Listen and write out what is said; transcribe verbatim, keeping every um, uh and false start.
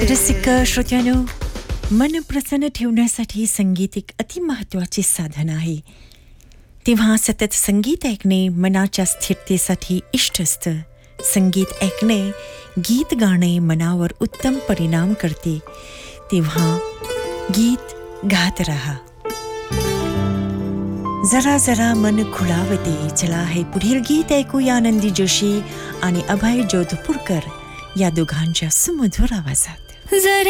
रसिक श्रोत्यानो, मन प्रसन्न ठेवण्यासाठी संगीत एक अतिमहत्त्वाचे साधन आहे. तेव्हा सतत संगीत ऐकणे मनाच्या स्थिरतेसाठी इष्ट असतं. संगीत ऐकणे, गीत गाणे मनावर उत्तम परिणाम करते. तेव्हा गीत गात रहा. जरा जरा मन खुळावते. चला हे पुढील गीत ऐकूया आनंदी जोशी आणि अभय जोधपुरकर या दोघांच्या सुमधुर आवाजात. जरा